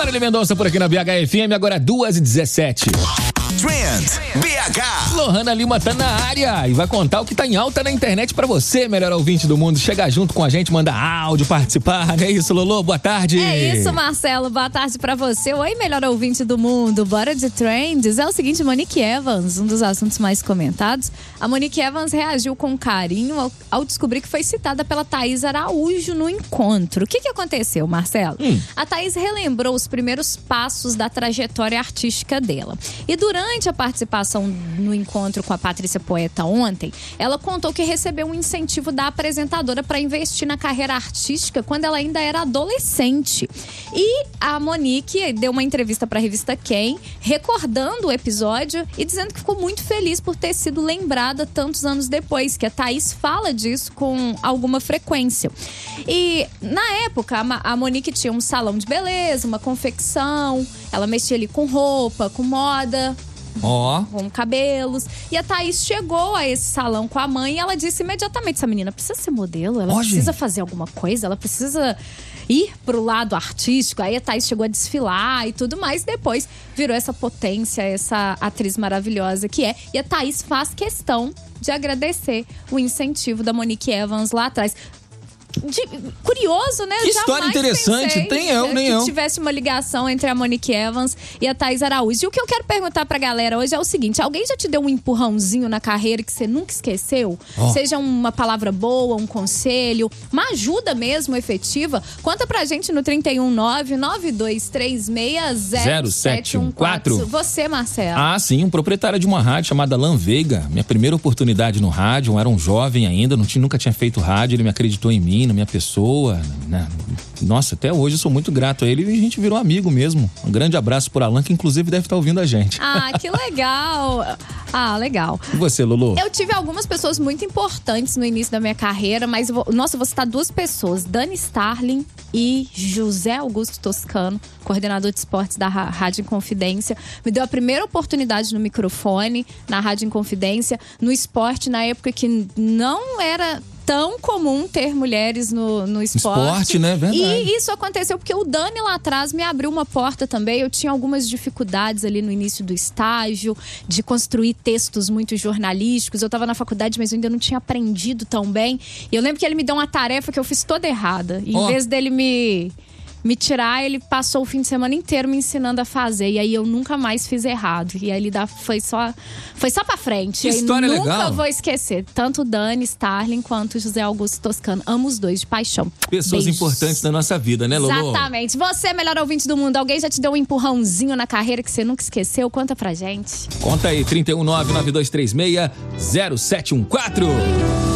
Marília Mendonça por aqui na BHFM, agora 2h17. Trend BH. Lohana Lima tá na área e vai contar o que tá em alta na internet pra você, melhor ouvinte do mundo. Chega junto com a gente, manda áudio, participar. É isso, Lolo? Boa tarde. É isso, Marcelo. Boa tarde pra você. Oi, melhor ouvinte do mundo. Bora de trends. É o seguinte, Monique Evans, um dos assuntos mais comentados. A Monique Evans reagiu com carinho ao descobrir que foi citada pela Thaís Araújo no encontro. O que aconteceu, Marcelo? A Thaís relembrou os primeiros passos da trajetória artística dela. E durante a participação no encontro com a Patrícia Poeta ontem, ela contou que recebeu um incentivo da apresentadora para investir na carreira artística quando ela ainda era adolescente. E a Monique deu uma entrevista para a revista Quem, recordando o episódio e dizendo que ficou muito feliz por ter sido lembrada tantos anos depois, que a Thaís fala disso com alguma frequência. E na época, a Monique tinha um salão de beleza, uma confecção, ela mexia ali com roupa, com moda, com cabelos. E a Thaís chegou a esse salão com a mãe e ela disse imediatamente: essa menina precisa ser modelo, ela precisa fazer alguma coisa, ela precisa ir pro lado artístico. Aí a Thaís chegou a desfilar e tudo mais. Depois virou essa potência, essa atriz maravilhosa que é. E a Thaís faz questão de agradecer o incentivo da Monique Evans lá atrás. Curioso, né? Que história interessante. Nem eu. Que tivesse uma ligação entre a Monique Evans e a Thaís Araújo. E o que eu quero perguntar pra galera hoje é o seguinte: alguém já te deu um empurrãozinho na carreira que você nunca esqueceu? Seja uma palavra boa, um conselho, uma ajuda mesmo efetiva? Conta pra gente no 319-9236-0714. Você, Marcelo. Ah, sim, um proprietário de uma rádio chamada Lan Veiga. Minha primeira oportunidade no rádio, eu era um jovem ainda, nunca tinha feito rádio, ele me acreditou em mim, na minha pessoa, né? Nossa, até hoje eu sou muito grato a ele e a gente virou amigo mesmo. Um grande abraço por Alan, que inclusive deve estar ouvindo a gente. Ah, que legal. Legal. E você, Lulu? Eu tive algumas pessoas muito importantes no início da minha carreira, mas eu vou citar duas pessoas: Dani Starling e José Augusto Toscano, coordenador de esportes da Rádio Inconfidência. Me deu a primeira oportunidade no microfone, na Rádio Inconfidência, no esporte, na época que não era tão comum ter mulheres no esporte, né? Verdade. E isso aconteceu porque o Dani lá atrás me abriu uma porta também. Eu tinha algumas dificuldades ali no início do estágio, de construir textos muito jornalísticos. Eu estava na faculdade, mas eu ainda não tinha aprendido tão bem. E eu lembro que ele me deu uma tarefa que eu fiz toda errada. E em vez dele me tirar, ele passou o fim de semana inteiro me ensinando a fazer. E aí eu nunca mais fiz errado. E aí ele foi só pra frente. Que história legal. Nunca vou esquecer. Tanto Dani Starling quanto José Augusto Toscano. Amo os dois de paixão. Pessoas Beijos. importantes na nossa vida, né, Lolo? Exatamente. Você, melhor ouvinte do mundo. Alguém já te deu um empurrãozinho na carreira que você nunca esqueceu? Conta pra gente. Conta aí, 319-9236-0714.